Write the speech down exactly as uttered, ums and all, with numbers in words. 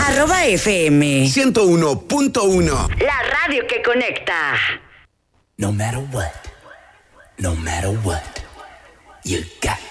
Arroba F M ciento uno punto uno. La radio que conecta. No matter what, no matter what, you got